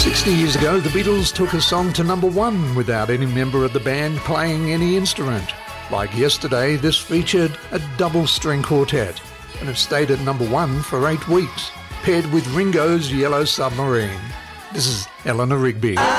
60 years ago, the Beatles took a song to number one without any member of the band playing any instrument. Like Yesterday, this featured a double-string quartet, and it stayed at number one for 8 weeks, paired with Ringo's Yellow Submarine. This is Eleanor Rigby.